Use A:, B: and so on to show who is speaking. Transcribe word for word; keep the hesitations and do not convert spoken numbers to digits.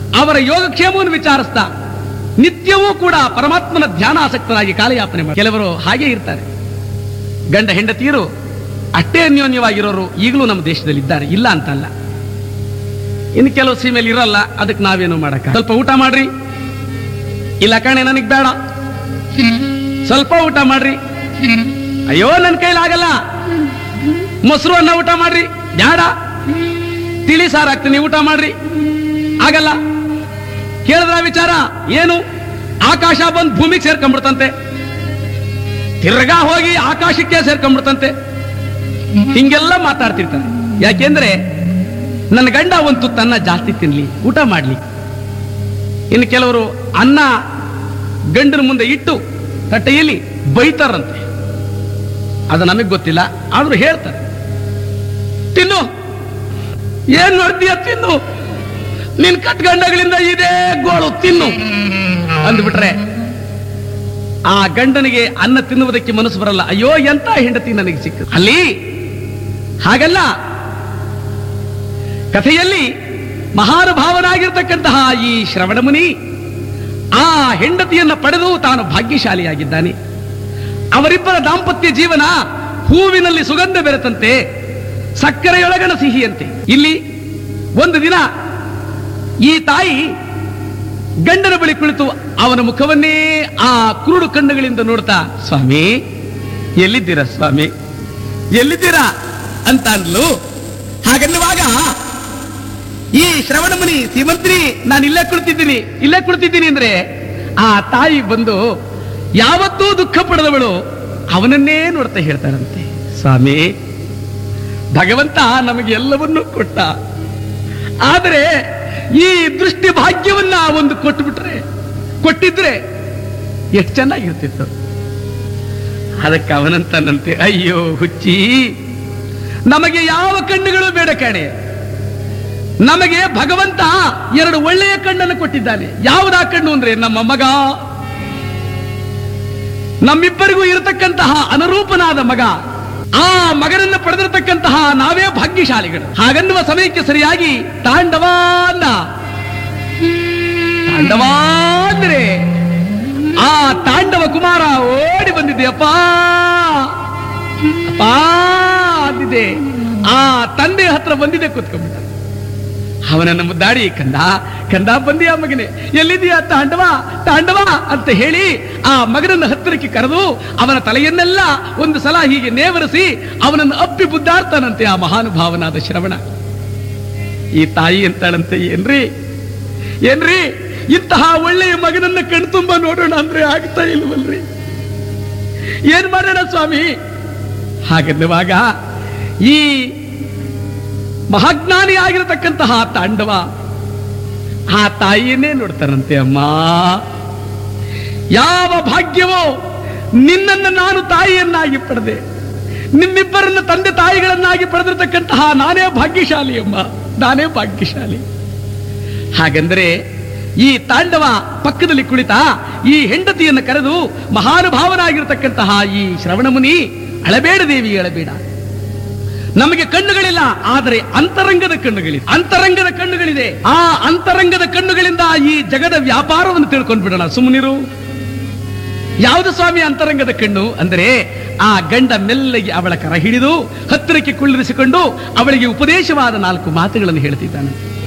A: ಅವರ ಯೋಗಕ್ಷೇಮವನ್ನು ವಿಚಾರಿಸ್ತಾ ನಿತ್ಯವೂ ಕೂಡ ಪರಮಾತ್ಮನ ಧ್ಯಾನಾಸಕ್ತರಾಗಿ ಕಾಲಯಾಪನೆ ಮಾಡಿ. ಕೆಲವರು ಹಾಗೆ ಇರ್ತಾರೆ, ಗಂಡ ಹೆಂಡತಿಯರು ಅಷ್ಟೇ ಅನ್ಯೋನ್ಯವಾಗಿರೋರು ಈಗಲೂ ನಮ್ಮ ದೇಶದಲ್ಲಿ ಇದ್ದಾರೆ, ಇಲ್ಲ ಅಂತಲ್ಲ. ಇನ್ನು ಕೆಲವು ಸೀಮೆಯಲ್ಲಿ ಇರಲ್ಲ, ಅದಕ್ಕೆ ನಾವೇನು ಮಾಡಕ್ಕ. ಸ್ವಲ್ಪ ಊಟ ಮಾಡ್ರಿ, ಇಲ್ಲ ಕಣೆ ನನಗ್ ಬೇಡ, ಸ್ವಲ್ಪ ಊಟ ಮಾಡ್ರಿ, ಅಯ್ಯೋ ನನ್ನ ಕೈಲಾಗಲ್ಲ, ಮೊಸರು ಅನ್ನ ಊಟ ಮಾಡ್ರಿ, ಬೇಡ, ತಿಳಿ ಸಾರು ಹಾಕ್ತೀನಿ ಊಟ ಮಾಡ್ರಿ, ಆಗಲ್ಲ. ಕೇಳಿದ್ರ ವಿಚಾರ ಏನು? ಆಕಾಶ ಬಂದು ಭೂಮಿಗೆ ಸೇರ್ಕೊಂಡ್ಬಿಡ್ತಂತೆ, ತಿರ್ಗಾ ಹೋಗಿ ಆಕಾಶಕ್ಕೆ ಸೇರ್ಕೊಂಡ್ಬಿಡ್ತಂತೆ, ಹಿಂಗೆಲ್ಲ ಮಾತಾಡ್ತಿರ್ತಾರೆ. ಯಾಕೆಂದ್ರೆ ನನ್ನ ಗಂಡ ಒಂದು ತುತ್ತನ್ನ ಜಾಸ್ತಿ ತಿನ್ಲಿ, ಊಟ ಮಾಡ್ಲಿ. ಇನ್ನು ಕೆಲವರು ಅನ್ನ ಗಂಡನ ಮುಂದೆ ಇಟ್ಟು ತಟ್ಟೆಯಲ್ಲಿ ಬೈತಾರಂತೆ, ಅದು ನಮಗೆ ಗೊತ್ತಿಲ್ಲ, ಆದ್ರೂ ಹೇಳ್ತಾರೆ, ತಿನ್ನು, ಏನ್ ನೋಡ್ತೀಯ ತಿನ್ನು, ನಿನ್ ಕಟ್ಗಂಡಗಳಿಂದ ಇದೇ ಗೋಳು ತಿನ್ನು ಅಂದ್ಬಿಟ್ರೆ ಆ ಗಂಡನಿಗೆ ಅನ್ನ ತಿನ್ನುವುದಕ್ಕೆ ಮನಸ್ಸು ಬರಲ್ಲ. ಅಯ್ಯೋ ಎಂತ ಹೆಂಡತಿ ನನಗೆ ಸಿಕ್ಕ. ಅಲ್ಲಿ ಹಾಗಲ್ಲ, ಕಥೆಯಲ್ಲಿ ಮಹಾನುಭಾವನಾಗಿರ್ತಕ್ಕಂತಹ ಈ ಶ್ರವಣ ಮುನಿ ಆ ಹೆಂಡತಿಯನ್ನು ಪಡೆದು ತಾನು ಭಾಗ್ಯಶಾಲಿಯಾಗಿದ್ದಾನೆ. ಅವರಿಬ್ಬರ ದಾಂಪತ್ಯ ಜೀವನ ಹೂವಿನಲ್ಲಿ ಸುಗಂಧ ಬೆರೆತಂತೆ, ಸಕ್ಕರೆಯೊಳಗಣ ಸಿಹಿಯಂತೆ. ಇಲ್ಲಿ ಒಂದು ದಿನ ಈ ತಾಯಿ ಗಂಡನ ಬಳಿ ಕುಳಿತು ಅವನ ಮುಖವನ್ನೇ ಆ ಕುರುಡು ಕಣ್ಣುಗಳಿಂದ ನೋಡ್ತಾ, ಸ್ವಾಮಿ ಎಲ್ಲಿದ್ದೀರಾ ಸ್ವಾಮಿ, ಎಲ್ಲಿದ್ದೀರಾ ಅಂತ ಅಂದ್ಲು. ಹಾಗನ್ನುವಾಗ ಈ ಶ್ರವಣ ಮುನಿ, ಶ್ರೀಮಂತ್ರಿ ನಾನು ಇಲ್ಲೇ ಕುಳಿತಿದ್ದೀನಿ, ಇಲ್ಲೇ ಕುಳಿತಿದ್ದೀನಿ ಅಂದ್ರೆ ಆ ತಾಯಿ ಬಂದು ಯಾವತ್ತೂ ದುಃಖ ಪಡೆದವಳು ಅವನನ್ನೇ ನೋಡ್ತಾ ಹೇಳ್ತಾರಂತೆ, ಸ್ವಾಮಿ ಭಗವಂತ ನಮಗೆ ಎಲ್ಲವನ್ನೂ ಕೊಟ್ಟ, ಆದರೆ ಈ ದೃಷ್ಟಿ ಭಾಗ್ಯವನ್ನ ಒಂದು ಕೊಟ್ಟು ಬಿಟ್ರೆ ಕೊಟ್ಟಿದ್ರೆ ಎಷ್ಟು ಚೆನ್ನಾಗಿರ್ತಿತ್ತು. ಅದಕ್ಕೆ ಅವನಂತನಂತೆ, ಅಯ್ಯೋ ಹುಚ್ಚಿ, ನಮಗೆ ಯಾವ ಕಣ್ಣುಗಳು ಬೇಡ ಕಾಣೆ, ನಮಗೆ ಭಗವಂತ ಎರಡು ಒಳ್ಳೆಯ ಕಣ್ಣನ್ನು ಕೊಟ್ಟಿದ್ದಾನೆ. ಯಾವುದಾ ಕಣ್ಣು ಅಂದ್ರೆ ನಮ್ಮ ಮಗ, ನಮ್ಮಿಬ್ಬರಿಗೂ ಇರತಕ್ಕಂತಹ ಅನುರೂಪನಾದ ಮಗ. ಆ ಮಗನನ್ನು ಪಡೆದಿರತಕ್ಕಂತಹ ನಾವೇ ಭಾಗ್ಯಶಾಲಿಗಳು. ಹಾಗನ್ನುವ ಸಮಯಕ್ಕೆ ಸರಿಯಾಗಿ ತಾಂಡವ ಅಂದ. ತಾಂಡವ ಅಂದ್ರೆ ಆ ತಾಂಡವ ಕುಮಾರ ಓಡಿ ಬಂದಿದ್ದೆ, ಅಪ್ಪ ಅಪ್ಪ ಅಂದಿದೆ. ಆ ತಂದೆ ಹತ್ರ ಬಂದಿದೆ, ಕೂತ್ಕೊಂಡ್ಬಿಟ್ಟ. ಅವನನ್ನು ಮುದ್ದಾಡಿ, ಕಂದ ಕಂದ ಬಂದಿಯ ಮಗನೇ, ಎಲ್ಲಿದೆಯಾ ತಾಂಡವ ತಾಂಡವ ಅಂತ ಹೇಳಿ ಆ ಮಗನನ್ನು ಹತ್ತಿರಕ್ಕೆ ಕರೆದು ಅವನ ತಲೆಯನ್ನೆಲ್ಲ ಒಂದು ಸಲ ಹೀಗೆ ನೇವರಿಸಿ ಅವನನ್ನು ಅಪ್ಪಿ ಬುದ್ಧಾಡ್ತಾನಂತೆ ಆ ಮಹಾನುಭಾವನಾದ ಶ್ರವಣ. ಈ ತಾಯಿ ಅಂತಾಳಂತೆ, ಏನ್ರಿ ಏನ್ರಿ ಇಂತಹ ಒಳ್ಳೆಯ ಮಗನನ್ನ ಕಣ್ತುಂಬ ನೋಡೋಣ ಅಂದ್ರೆ ಆಗ್ತಾ ಇಲ್ವಲ್ರಿ, ಏನ್ ಮಾಡೋಣ ಸ್ವಾಮಿ? ಹಾಗೆನ್ನುವಾಗ ಈ ಮಹಾಜ್ಞಾನಿ ಆಗಿರತಕ್ಕಂತಹ ತಾಂಡವ ಆ ತಾಯಿಯನ್ನೇ ನೋಡ್ತಾರಂತೆ, ಅಮ್ಮ ಯಾವ ಭಾಗ್ಯವೋ ನಿನ್ನನ್ನು ನಾನು ತಾಯಿಯನ್ನಾಗಿ ಪಡೆದೆ, ನಿಮ್ಮಿಬ್ಬರನ್ನು ತಂದೆ ತಾಯಿಗಳನ್ನಾಗಿ ಪಡೆದಿರತಕ್ಕಂತಹ ನಾನೇ ಭಾಗ್ಯಶಾಲಿ ಅಮ್ಮ, ನಾನೇ ಭಾಗ್ಯಶಾಲಿ. ಹಾಗಂದ್ರೆ ಈ ತಾಂಡವ ಪಕ್ಕದಲ್ಲಿ ಕುಳಿತ ಈ ಹೆಂಡತಿಯನ್ನು ಕರೆದು ಮಹಾನುಭಾವನಾಗಿರತಕ್ಕಂತಹ ಈ ಶ್ರವಣ ಮುನಿ, ಅಳಬೇಡ ದೇವಿ ಅಳಬೇಡ, ನಮಗೆ ಕಣ್ಣುಗಳಿಲ್ಲ, ಆದರೆ ಅಂತರಂಗದ ಕಣ್ಣುಗಳಿದೆ, ಅಂತರಂಗದ ಕಣ್ಣುಗಳಿದೆ. ಆ ಅಂತರಂಗದ ಕಣ್ಣುಗಳಿಂದ ಈ ಜಗದ ವ್ಯಾಪಾರವನ್ನು ತಿಳ್ಕೊಂಡು ಬಿಡೋಣ, ಸುಮ್ಮನಿರು. ಯಾವುದು ಸ್ವಾಮಿ ಅಂತರಂಗದ ಕಣ್ಣು ಅಂದರೆ ಆ ಗಂಡ ಮೆಲ್ಲಗೆ ಅವಳ ಕರ ಹಿಡಿದು ಹತ್ತಿರಕ್ಕೆ ಕುಳ್ಳಿರಿಸಿಕೊಂಡು ಅವಳಿಗೆ ಉಪದೇಶವಾದ ನಾಲ್ಕು ಮಾತುಗಳನ್ನು ಹೇಳ್ತಿದ್ದಾನೆ.